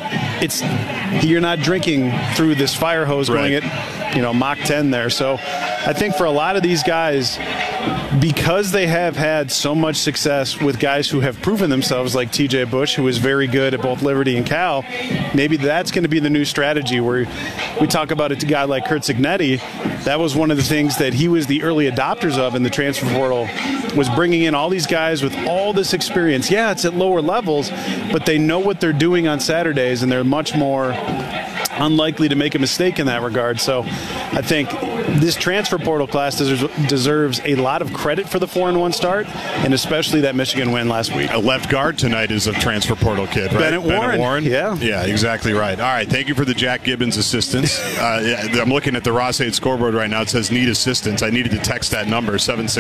you're not drinking through this fire hose going at Mach 10 there. So I think for a lot of these guys, because they have had so much success with guys who have proven themselves, like TJ Bush, who is very good at both Liberty and Cal, maybe that's going to be the new strategy where we talk about it to a guy like Kurt Cignetti. That was one of the things that he was the early adopters of in the transfer portal, was bringing in all these guys with all this experience. Yeah, it's at lower levels, but they know what they're doing on Saturdays, and they're much more unlikely to make a mistake in that regard. So I think this transfer portal class deserves a lot of credit for the 4-1 start, and especially that Michigan win last week. A left guard tonight is a transfer portal kid, right? Bennett Warren. Yeah, exactly right. All right, thank you for the Jack Gibbons assistance. I'm looking at the Ross 8 scoreboard right now. It says need assistance. I needed to text that number,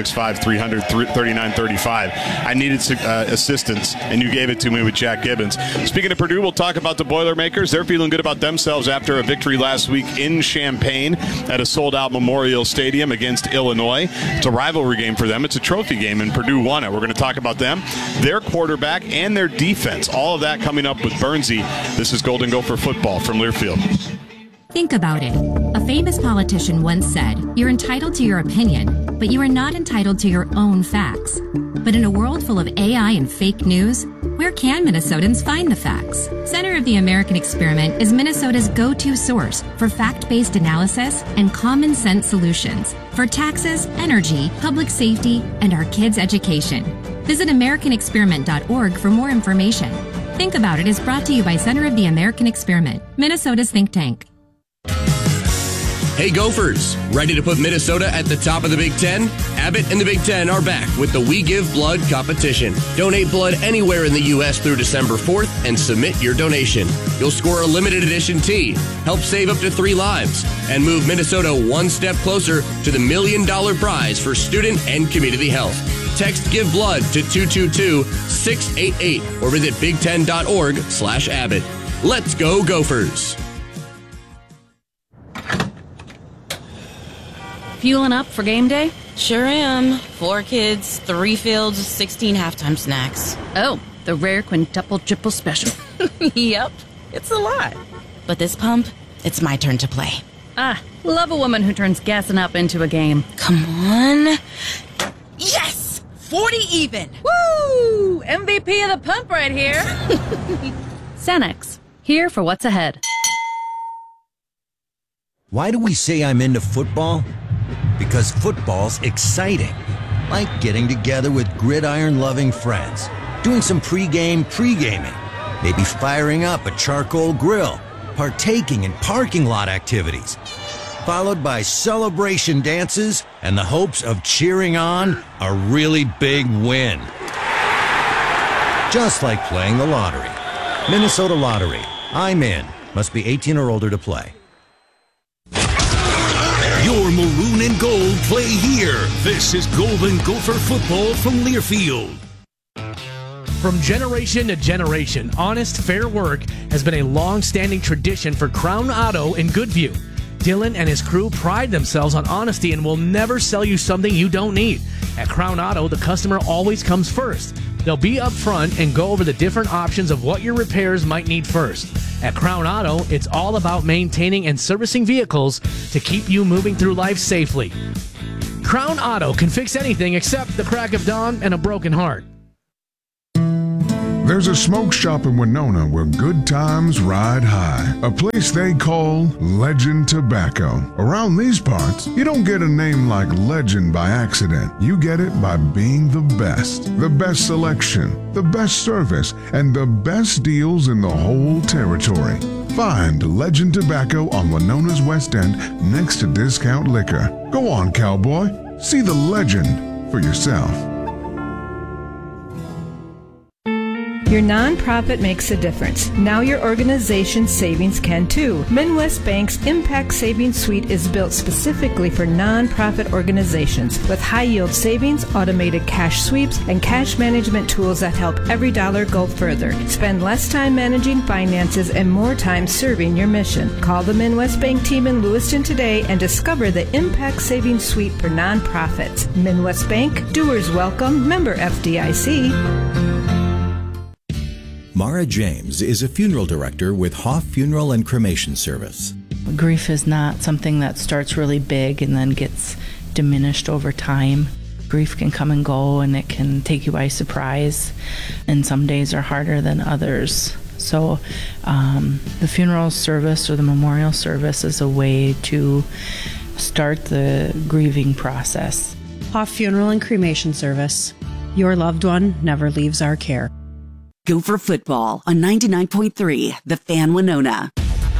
765-300-3935. I needed assistance, and you gave it to me with Jack Gibbons. Speaking of Purdue, we'll talk about the Boilermakers. They're feeling good about themselves after a victory last week in Champaign at a sold-out Memorial Stadium against Illinois. It's a rivalry game for them. It's a trophy game, and Purdue won it. We're going to talk about them, their quarterback, and their defense. All of that coming up with Bernsey. This is Golden Gopher football from Learfield. Think about it. A famous politician once said, "You're entitled to your opinion, but you are not entitled to your own facts." But in a world full of AI and fake news, where can Minnesotans find the facts? Center of the American Experiment is Minnesota's go-to source for fact-based analysis and common sense solutions for taxes, energy, public safety, and our kids' education. Visit AmericanExperiment.org for more information. Think About It is brought to you by Center of the American Experiment, Minnesota's think tank. Hey Gophers, ready to put Minnesota at the top of the Big Ten? Abbott and the Big Ten are back with the We Give Blood competition. Donate blood anywhere in the U.S. through December 4th and submit your donation. You'll score a limited edition tee, help save up to 3 lives, and move Minnesota one step closer to the $1 million prize for student and community health. text Give Blood to 222-688 or visit big10.org/Abbott. Let's go Gophers. Fueling up for game day? Sure am. 4 kids, 3 fields, 16 halftime snacks. Oh, the rare quintuple triple special. Yep, it's a lot. But this pump, it's my turn to play. Ah, love a woman who turns gassing up into a game. Come on. Yes! 40 even! Woo! MVP of the pump right here. Cenex, here for what's ahead. Why do we say I'm into football? Because football's exciting. Like getting together with gridiron-loving friends, doing some pre-gaming, maybe firing up a charcoal grill, partaking in parking lot activities, followed by celebration dances and the hopes of cheering on a really big win. Just like playing the lottery. Minnesota Lottery. I'm in. Must be 18 or older to play. Your maroon and gold play here. This is Golden Gopher football from Learfield. From generation to generation, honest, fair work has been a long-standing tradition for Crown Auto in Goodview. Dylan and his crew pride themselves on honesty and will never sell you something you don't need. At Crown Auto, the customer always comes first. They'll be upfront and go over the different options of what your repairs might need first. At Crown Auto, it's all about maintaining and servicing vehicles to keep you moving through life safely. Crown Auto can fix anything except the crack of dawn and a broken heart. There's a smoke shop in Winona where good times ride high. A place they call Legend Tobacco. Around these parts, you don't get a name like Legend by accident. You get it by being the best. The best selection, the best service, and the best deals in the whole territory. Find Legend Tobacco on Winona's West End next to Discount Liquor. Go on, cowboy. See the legend for yourself. Your nonprofit makes a difference. Now your organization's savings can too. Midwest Bank's Impact Savings Suite is built specifically for nonprofit organizations with high-yield savings, automated cash sweeps, and cash management tools that help every dollar go further. Spend less time managing finances and more time serving your mission. Call the Midwest Bank team in Lewiston today and discover the Impact Savings Suite for nonprofits. Midwest Bank, doers welcome, member FDIC. Mara James is a funeral director with Hoff Funeral and Cremation Service. Grief is not something that starts really big and then gets diminished over time. Grief can come and go, and it can take you by surprise, and some days are harder than others. So the funeral service or the memorial service is a way to start the grieving process. Hoff Funeral and Cremation Service. Your loved one never leaves our care. Gopher football on 99.3, The Fan Winona.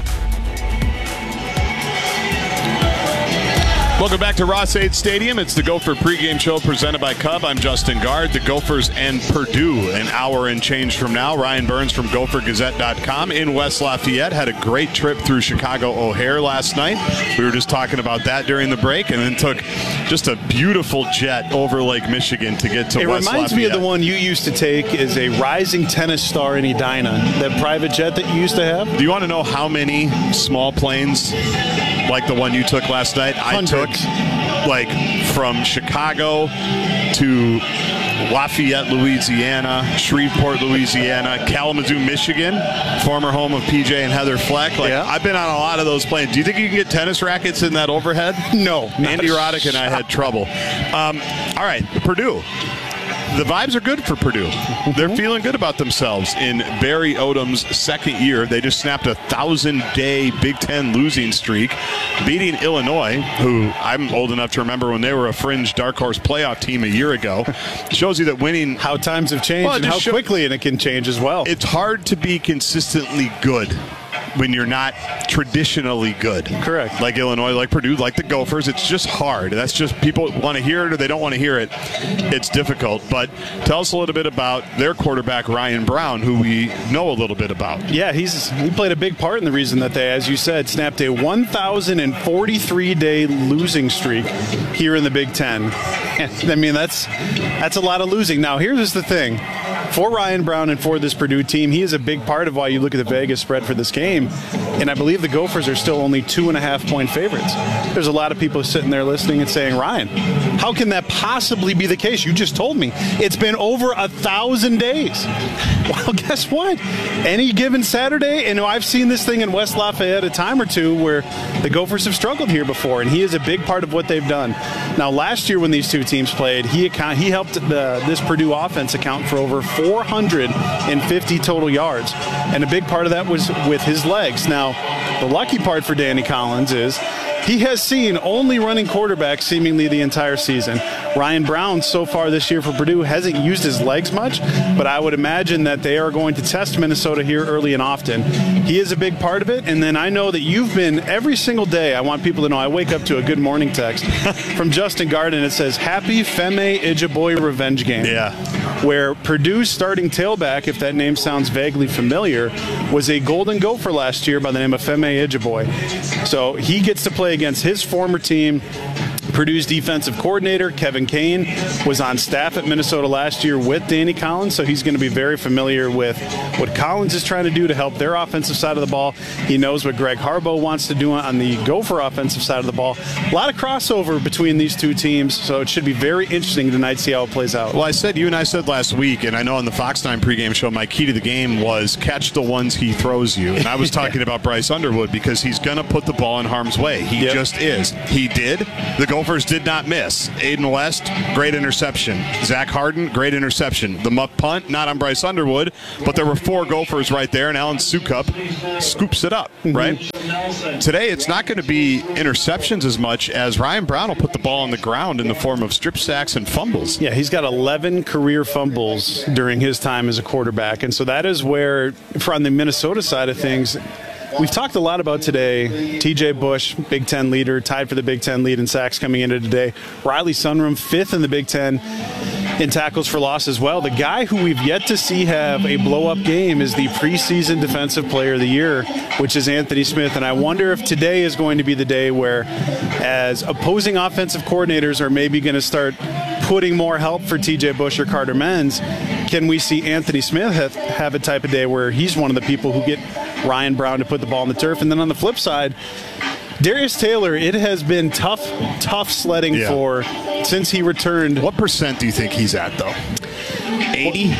Welcome back to Ross-Ade Stadium. It's the Gopher pregame show presented by Cub. I'm Justin Guard. The Gophers and Purdue an hour and change from now. Ryan Burns from GopherGazette.com in West Lafayette. Had a great trip through Chicago O'Hare last night. We were just talking about that during the break, and then took just a beautiful jet over Lake Michigan to get to West Lafayette. It reminds me of the one you used to take as a rising tennis star in Edina, that private jet that you used to have. Do you want to know how many small planes like the one you took last night? Hundreds. I took like from Chicago to Lafayette, Louisiana, Shreveport, Louisiana, Kalamazoo, Michigan, former home of PJ and Heather Fleck. I've been on a lot of those planes. Do you think you can get tennis rackets in that overhead? No. Andy Roddick and I had trouble. All right, Purdue. The vibes are good for Purdue. They're feeling good about themselves in Barry Odom's second year. They just snapped a 1,000-day Big Ten losing streak, beating Illinois, who I'm old enough to remember when they were a fringe dark horse playoff team a year ago. Shows you that winning... How times have changed and how quickly it can change as well. It's hard to be consistently good when you're not traditionally good. Correct. Like Illinois, like Purdue, like the Gophers. It's just hard. That's just people want to hear it or they don't want to hear it. It's difficult. But tell us a little bit about their quarterback, Ryan Brown, who we know a little bit about. Yeah, he played a big part in the reason that they, as you said, snapped a 1,043-day losing streak here in the Big Ten. I mean, that's a lot of losing. Now, here's the thing. For Ryan Brown and for this Purdue team, he is a big part of why you look at the Vegas spread for this game. And I believe the Gophers are still only 2.5-point favorites. There's a lot of people sitting there listening and saying, Ryan, how can that possibly be the case? You just told me it's been over 1,000 days. Well, guess what? Any given Saturday, and I've seen this thing in West Lafayette a time or two where the Gophers have struggled here before, and he is a big part of what they've done. Now, last year when these two teams played, he helped this Purdue offense account for over 450 total yards, and a big part of that was with his legs. Now, the lucky part for Danny Collins is he has seen only running quarterbacks seemingly the entire season. Ryan Brown, so far this year for Purdue, hasn't used his legs much, but I would imagine that they are going to test Minnesota here early and often. He is a big part of it, and then I know that you've been, every single day, I want people to know, I wake up to a good morning text from Justin Garden. It says, Happy Femi Ijiboy Revenge Game. Yeah. Where Purdue's starting tailback, if that name sounds vaguely familiar, was a Golden Gopher last year by the name of Femi Ijiboy. So he gets to play against his former team. Purdue's defensive coordinator, Kevin Kane, was on staff at Minnesota last year with Danny Collins, so he's going to be very familiar with what Collins is trying to do to help their offensive side of the ball. He knows what Greg Harbaugh wants to do on the Gopher offensive side of the ball. A lot of crossover between these two teams, so it should be very interesting tonight to see how it plays out. Well, you and I said last week, and I know on the Fox 9 pregame show, my key to the game was catch the ones he throws you. And I was talking about Bryce Underwood because he's going to put the ball in harm's way. He just is. He did. The Gophers did not miss. Aiden West, great interception. Zach Harden, great interception. The muff punt, not on Bryce Underwood, but there were 4 Gophers right there, and Alan Sukup scoops it up, right? Today, it's not going to be interceptions as much as Ryan Brown will put the ball on the ground in the form of strip sacks and fumbles. Yeah, he's got 11 career fumbles during his time as a quarterback, and so that is where, from the Minnesota side of things, we've talked a lot about today. TJ Bush, Big Ten leader, tied for the Big Ten lead in sacks coming into today. Riley Sunrum, 5th in the Big Ten in tackles for loss as well. The guy who we've yet to see have a blow-up game is the preseason Defensive Player of the Year, which is Anthony Smith. And I wonder if today is going to be the day where, as opposing offensive coordinators are maybe going to start putting more help for TJ Bush or Carter Menz, can we see Anthony Smith have a type of day where he's one of the people who get Ryan Brown to put the ball on the turf? And then on the flip side, Darius Taylor, it has been tough sledding for since he returned. What percent do you think he's at, though? 80?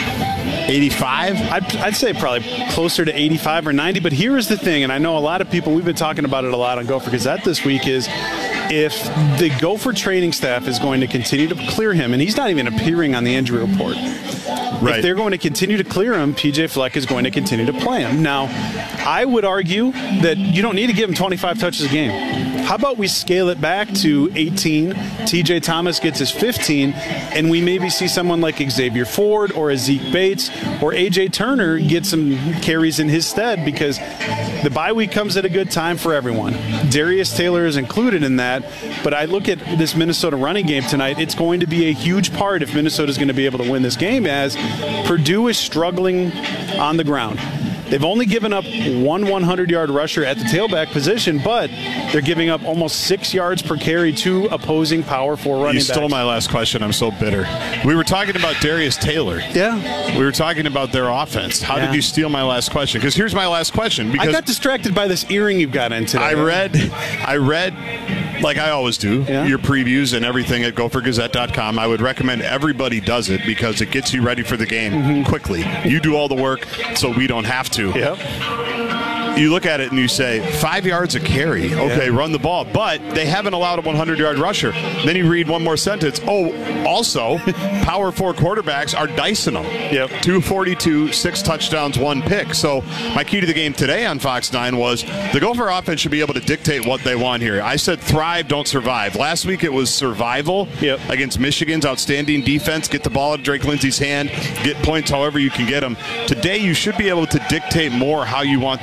85? I'd say probably closer to 85 or 90. But here is the thing, and I know a lot of people, we've been talking about it a lot on Gopher Gazette this week, is if the Gopher training staff is going to continue to clear him, and he's not even appearing on the injury report, right. If they're going to continue to clear him, PJ Fleck is going to continue to play him. Now, I would argue that you don't need to give him 25 touches a game. How about we scale it back to 18, TJ Thomas gets his 15, and we maybe see someone like Xavier Ford or a Zeke Bates or A.J. Turner get some carries in his stead, because the bye week comes at a good time for everyone. Darius Taylor is included in that, but I look at this Minnesota running game tonight, it's going to be a huge part if Minnesota is going to be able to win this game, as Purdue is struggling on the ground. They've only given up one 100-yard rusher at the tailback position, but they're giving up almost 6 yards per carry to opposing Power 4 running backs. You stole my last question. I'm so bitter. We were talking about Darius Taylor. Yeah. We were talking about their offense. How did you steal my last question? Because here's my last question. Because I got distracted by this earring you've got in today. I read, like I always do, your previews and everything at gophergazette.com. I would recommend everybody does it because it gets you ready for the game quickly. You do all the work so we don't have to. Yep. You look at it and you say, 5 yards a carry. Okay, run the ball. But they haven't allowed a 100-yard rusher. Then you read one more sentence. Oh, also, Power 4 quarterbacks are dicing them. Yep. 242, 6 touchdowns, 1 pick. So my key to the game today on Fox 9 was the Gopher offense should be able to dictate what they want here. I said thrive, don't survive. Last week it was survival against Michigan's outstanding defense. Get the ball out of Drake Lindsey's hand. Get points however you can get them. Today you should be able to dictate more how you want the game to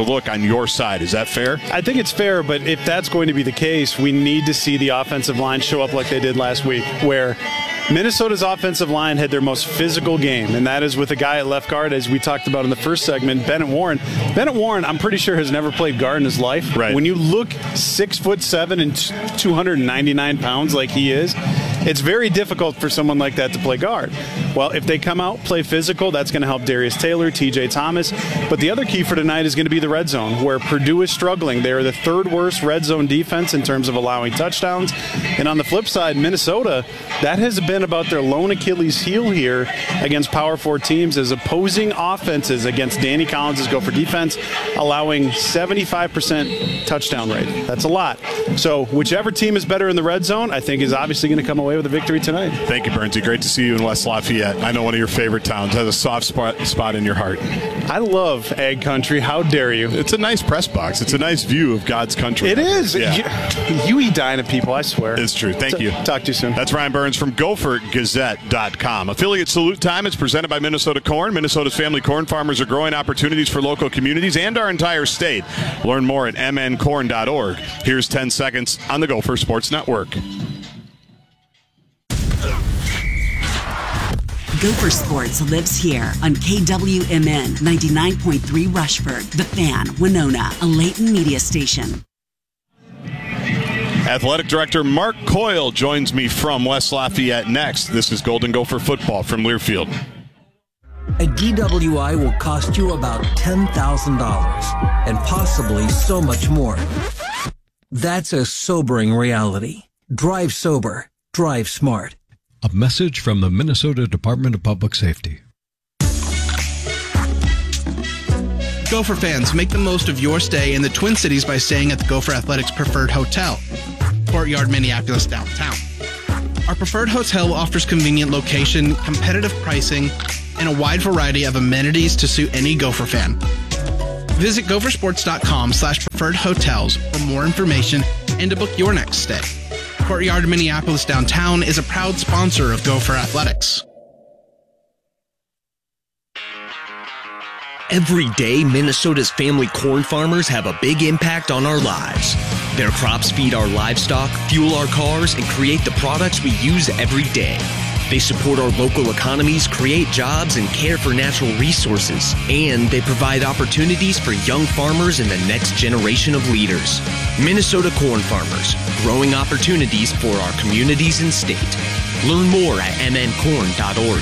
look on your side. Is that fair? I think it's fair, but if that's going to be the case, we need to see the offensive line show up like they did last week, where Minnesota's offensive line had their most physical game, and that is with a guy at left guard, as we talked about in the first segment, Bennett Warren. Bennett Warren, I'm pretty sure, has never played guard in his life. Right. When you look 6'7" and 299 pounds like he is, it's very difficult for someone like that to play guard. Well, if they come out, play physical, that's going to help Darius Taylor, TJ Thomas. But the other key for tonight is going to be the red zone, where Purdue is struggling. They are the third worst red zone defense in terms of allowing touchdowns. And on the flip side, Minnesota, that has been about their lone Achilles heel here against Power 4 teams, as opposing offenses against Danny Collins' Gopher defense, allowing 75% touchdown rate. That's a lot. So whichever team is better in the red zone, I think is obviously going to come away with a victory tonight. Thank you, Bernsey. Great to see you in West Lafayette. I know one of your favorite towns has a soft spot in your heart. I love Ag Country. How dare you? It's a nice press box. It's a nice view of God's country. It is. Yeah. You Edina people, I swear. It's true. Thank you. Talk to you soon. That's Ryan Burns from GopherGazette.com. Affiliate Salute Time is presented by Minnesota Corn. Minnesota's family corn farmers are growing opportunities for local communities and our entire state. Learn more at mncorn.org. Here's 10 seconds on the Gopher Sports Network. Gopher Sports lives here on KWMN 99.3 Rushford, The Fan, Winona, a Layton media station. Athletic Director Mark Coyle joins me from West Lafayette next. This is Golden Gopher Football from Learfield. A DWI will cost you about $10,000 and possibly so much more. That's a sobering reality. Drive sober. Drive smart. A message from the Minnesota Department of Public Safety. Gopher fans, make the most of your stay in the Twin Cities by staying at the Gopher Athletics Preferred Hotel, Courtyard, Minneapolis, downtown. Our Preferred Hotel offers convenient location, competitive pricing, and a wide variety of amenities to suit any Gopher fan. Visit gophersports.com/preferred hotels for more information and to book your next stay. Courtyard Minneapolis Downtown is a proud sponsor of Gopher Athletics. Every day, Minnesota's family corn farmers have a big impact on our lives. Their crops feed our livestock, fuel our cars, and create the products we use every day. They support our local economies, create jobs, and care for natural resources. And they provide opportunities for young farmers and the next generation of leaders. Minnesota corn farmers, growing opportunities for our communities and state. Learn more at mncorn.org.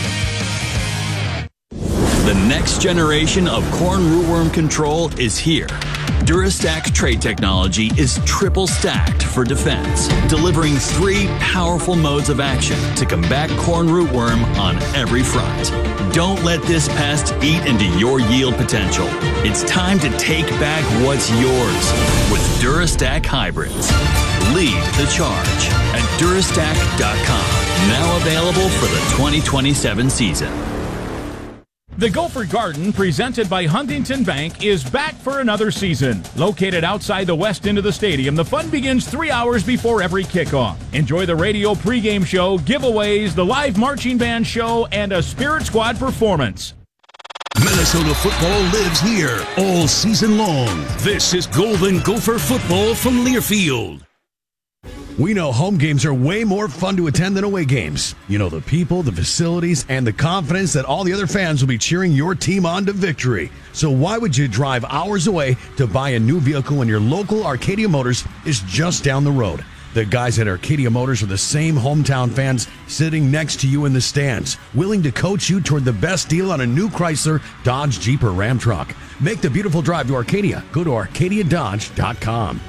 The next generation of corn rootworm control is here. Durastack trait technology is triple stacked for defense, delivering 3 powerful modes of action to combat corn rootworm on every front. Don't let this pest eat into your yield potential. It's time to take back what's yours with Durastack hybrids. Lead the charge at Durastack.com. Now available for the 2027 season. The Gopher Garden, presented by Huntington Bank, is back for another season. Located outside the west end of the stadium, the fun begins 3 hours before every kickoff. Enjoy the radio pregame show, giveaways, the live marching band show, and a Spirit Squad performance. Minnesota football lives here all season long. This is Golden Gopher Football from Learfield. We know home games are way more fun to attend than away games. You know, the people, the facilities, and the confidence that all the other fans will be cheering your team on to victory. So why would you drive hours away to buy a new vehicle when your local Arcadia Motors is just down the road? The guys at Arcadia Motors are the same hometown fans sitting next to you in the stands, willing to coach you toward the best deal on a new Chrysler, Dodge, Jeep, or Ram truck. Make the beautiful drive to Arcadia. Go to ArcadiaDodge.com.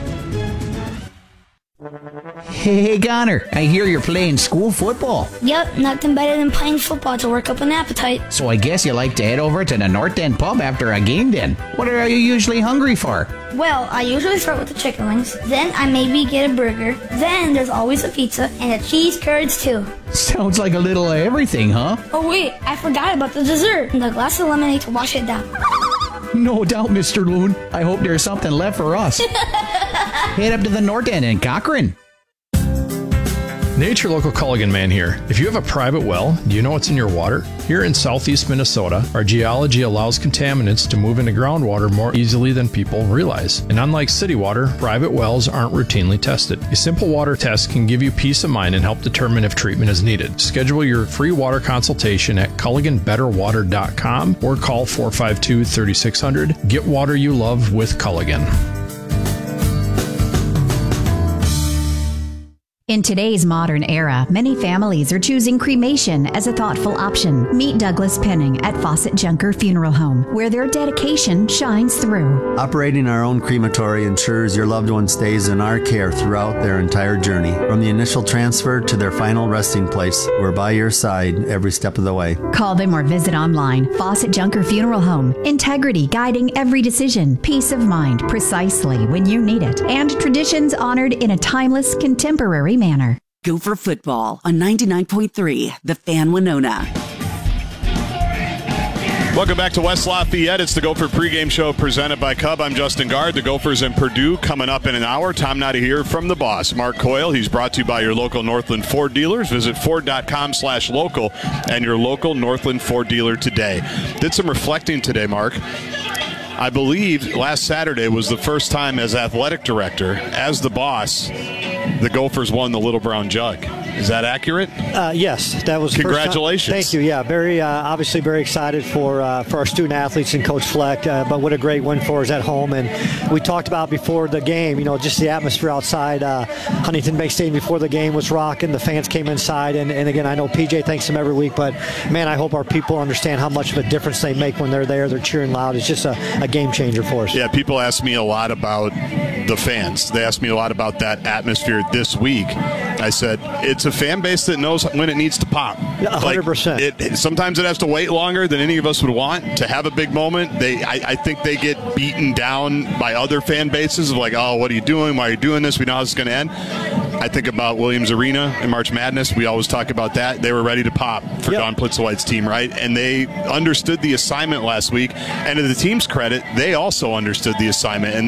Hey, Connor, I hear you're playing school football. Yep, nothing better than playing football to work up an appetite. So I guess you like to head over to the North End pub after a game then. What are you usually hungry for? Well, I usually start with the chicken wings, then I maybe get a burger, then there's always a pizza, and a cheese curds too. Sounds like a little of everything, huh? Oh wait, I forgot about the dessert and the glass of lemonade to wash it down. No doubt, Mr. Loon. I hope there's something left for us. Head up to the North End in Cochrane. Nature Local Culligan Man here. If you have a private well, do you know what's in your water? Here in southeast Minnesota, our geology allows contaminants to move into groundwater more easily than people realize. And unlike city water, private wells aren't routinely tested. A simple water test can give you peace of mind and help determine if treatment is needed. Schedule your free water consultation at CulliganBetterWater.com or call 452-3600. Get water you love with Culligan. In today's modern era, many families are choosing cremation as a thoughtful option. Meet Douglas Penning at Fawcett Junker Funeral Home, where their dedication shines through. Operating our own crematory ensures your loved one stays in our care throughout their entire journey. From the initial transfer to their final resting place, we're by your side every step of the way. Call them or visit online. Fawcett Junker Funeral Home. Integrity guiding every decision. Peace of mind precisely when you need it. And traditions honored in a timeless, contemporary manner. Gopher football on 99.3, The Fan Winona. Welcome back to West Lafayette. It's the Gopher pregame show presented by Cub. I'm Justin Guard. The Gophers and Purdue coming up in an hour. Time now to hear from the boss, Mark Coyle. He's brought to you by your local Northland Ford dealers. Visit Ford.com/local and your local Northland Ford dealer today. Did some reflecting today, Mark. I believe last Saturday was the first time as athletic director, as the boss, the Gophers won the Little Brown Jug. Is that accurate? Yes, that was. Congratulations! Thank you. Yeah, very obviously very excited for our student athletes and Coach Fleck. But what a great win for us at home. And we talked about before the game. You know, just the atmosphere outside Huntington Bank Stadium before the game was rocking. The fans came inside, and again, I know PJ thanks them every week. But man, I hope our people understand how much of a difference they make when they're there. They're cheering loud. It's just a game changer for us. Yeah, people ask me a lot about the fans. They asked me a lot about that atmosphere this week. I said, it's a fan base that knows when it needs to pop. 100%. Sometimes it has to wait longer than any of us would want to have a big moment. I think they get beaten down by other fan bases of like, oh, what are you doing? Why are you doing this? We know how this is going to end. I think about Williams Arena in March Madness. We always talk about that. They were ready to pop for Don Plitzowite's team, right? And they understood the assignment last week. And to the team's credit, they also understood the assignment. And